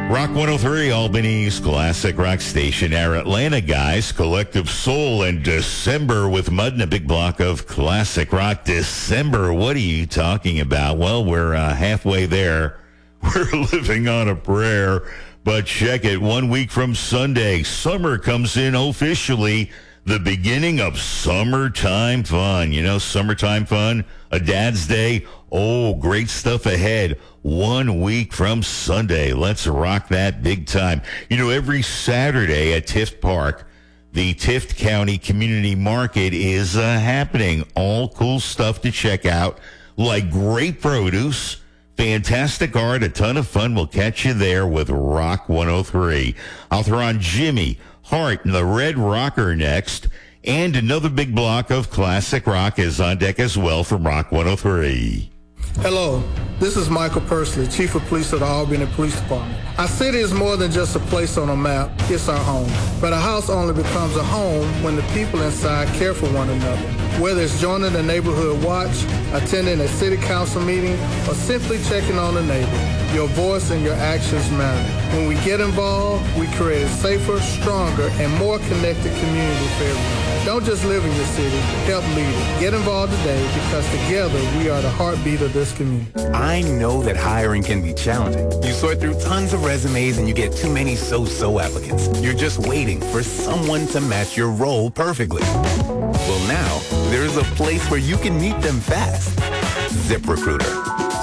Rock 103, Albany's classic rock station. Our Atlanta guys, Collective Soul and December with Mud and a big block of classic rock. December, what are you talking about? Well, we're halfway there. We're living on a prayer. But check it, 1 week from Sunday, summer comes in officially. The beginning of summertime fun. You know, summertime fun, a dad's day. Oh, great stuff ahead. 1 week from Sunday. Let's rock that big time. You know, every Saturday at Tift Park, the Tift County Community Market is happening. All cool stuff to check out, like great produce, fantastic art, a ton of fun. We'll catch you there with Rock 103. I'll throw on Jimmy Hart and the Red Rocker next. And another big block of classic rock is on deck as well from Rock 103. Hello, this is Michael Persley, Chief of Police of the Albany Police Department. Our city is more than just a place on a map, it's our home. But a house only becomes a home when the people inside care for one another. Whether it's joining the neighborhood watch, attending a city council meeting, or simply checking on a neighbor, your voice and your actions matter. When we get involved, we create a safer, stronger, and more connected community for everyone. Don't just live in your city, help lead it. Get involved today because together we are the heartbeat of this community. I know that hiring can be challenging. You sort through tons of resumes and you get too many so-so applicants. You're just waiting for someone to match your role perfectly. Well, now, there's a place where you can meet them fast. ZipRecruiter.